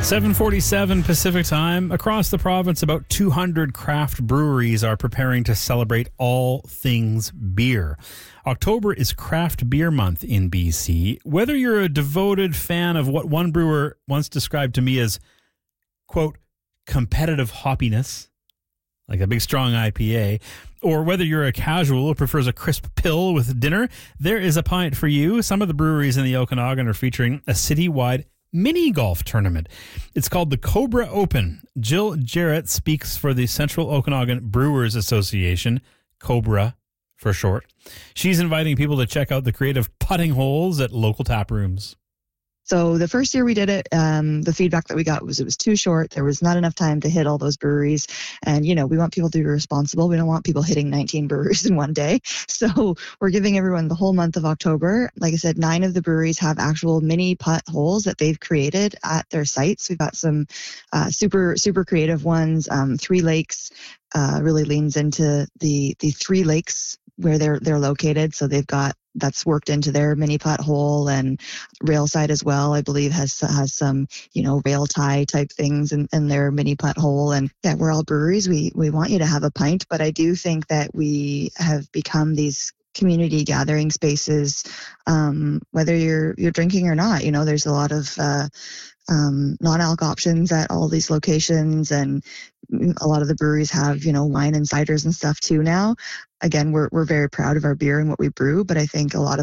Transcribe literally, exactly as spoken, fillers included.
seven forty-seven Pacific Time. Across the province, about two hundred craft breweries are preparing to celebrate all things beer. October is Craft Beer Month in B C. Whether you're a devoted fan of what one brewer once described to me as, quote, competitive hoppiness, like a big strong I P A, or whether you're a casual who prefers a crisp pill with dinner, there is a pint for you. Some of the breweries in the Okanagan are featuring a citywide mini golf tournament. It's called the Cobra Open. Jill Jarrett speaks for the Central Okanagan Brewers Association, Cobra for short. She's inviting people to check out the creative putting holes at local tap rooms. So the first year we did it, um, the feedback that we got was it was too short. There was not enough time to hit all those breweries. And, you know, we want people to be responsible. We don't want people hitting nineteen breweries in one day. So we're giving everyone the whole month of October. Like I said, nine of the breweries have actual mini putt holes that they've created at their sites. We've got some uh, super, super creative ones. Um, Three Lakes uh, really leans into the, the Three Lakes where they're, they're located. So they've got that's worked into their mini putt hole, and Railside as well, I believe, has has some, you know, rail tie type things in, in their mini putt hole. And yeah, we're all breweries. We we want you to have a pint, but I do think that we have become these community gathering spaces, um, whether you're you're drinking or not. You know, there's a lot of uh, um, non-alc options at all these locations, and a lot of the breweries have, you know, wine and ciders and stuff too now. Again, we're we're very proud of our beer and what we brew, but I think a lot of